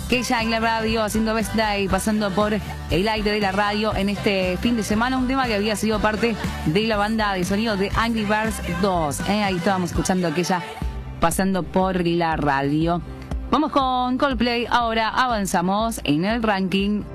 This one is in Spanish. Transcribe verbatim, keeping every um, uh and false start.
que ya en la radio haciendo Best Day, pasando por el aire de la radio en este fin de semana, un tema que había sido parte de la banda de sonido de Angry Birds dos. ¿eh? Ahí estábamos escuchando aquella pasando por la radio. Vamos con Coldplay, ahora avanzamos en el ranking.